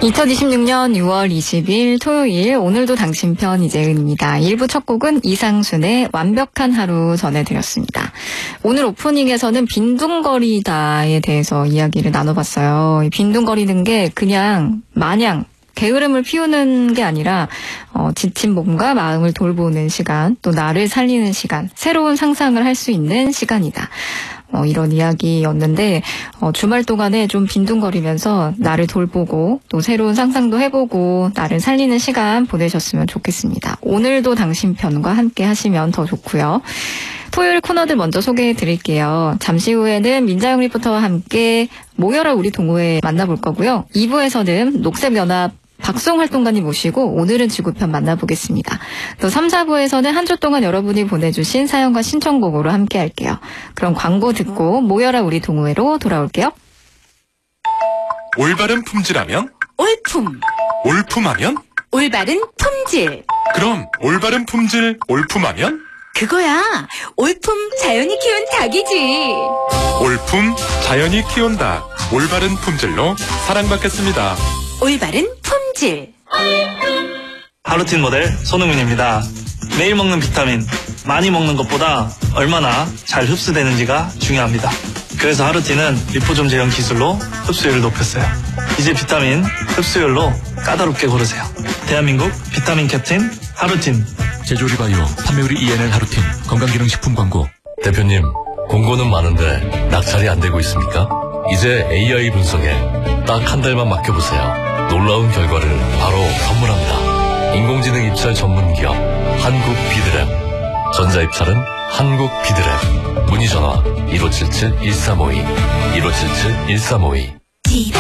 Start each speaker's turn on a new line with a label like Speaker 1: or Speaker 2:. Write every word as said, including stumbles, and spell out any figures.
Speaker 1: 이천이십육년 유월 이십일 토요일, 오늘도 당신 편 이재은입니다. 일 부 첫 곡은 이상순의 완벽한 하루 전해드렸습니다. 오늘 오프닝에서는 빈둥거리다에 대해서 이야기를 나눠봤어요. 빈둥거리는 게 그냥 마냥 게으름을 피우는 게 아니라 어, 지친 몸과 마음을 돌보는 시간, 또 나를 살리는 시간, 새로운 상상을 할 수 있는 시간이다. 어, 이런 이야기였는데 어, 주말 동안에 좀 빈둥거리면서 나를 돌보고 또 새로운 상상도 해보고 나를 살리는 시간 보내셨으면 좋겠습니다. 오늘도 당신 편과 함께 하시면 더 좋고요. 토요일 코너들 먼저 소개해 드릴게요. 잠시 후에는 민자영 리포터와 함께 모여라 우리 동호회 만나볼 거고요. 이 부에서는 녹색연합 박송 활동가님 모시고 오늘은 지구편 만나보겠습니다. 또 삼, 사 부에서는 한 주 동안 여러분이 보내주신 사연과 신청곡으로 함께 할게요. 그럼 광고 듣고 모여라 우리 동호회로 돌아올게요.
Speaker 2: 올바른 품질하면?
Speaker 3: 올품.
Speaker 2: 올품하면?
Speaker 3: 올바른 품질.
Speaker 2: 그럼 올바른 품질 올품하면?
Speaker 3: 그거야. 올품 자연이 키운 닭이지.
Speaker 2: 올품 자연이 키운 닭. 올바른 품질로 사랑받겠습니다.
Speaker 3: 올바른 품질.
Speaker 4: 하루틴 모델 손흥민입니다. 매일 먹는 비타민, 많이 먹는 것보다 얼마나 잘 흡수되는지가 중요합니다. 그래서 하루틴은 리포좀 제형 기술로 흡수율을 높였어요. 이제 비타민 흡수율로 까다롭게 고르세요. 대한민국 비타민 캡틴 하루틴.
Speaker 5: 제조리 바이오, 판매율이 이엔엘 하루틴, 건강기능식품 광고.
Speaker 6: 대표님, 공고는 많은데 낙찰이 안 되고 있습니까? 이제 에이아이 분석에 딱 한 달만 맡겨보세요. 놀라운 결과를 바로 선물합니다. 인공지능 입찰 전문기업 한국 비드랩. 전자입찰은 한국 비드랩. 문의전화 일오칠칠 일삼오이 일오칠칠 일삼오이.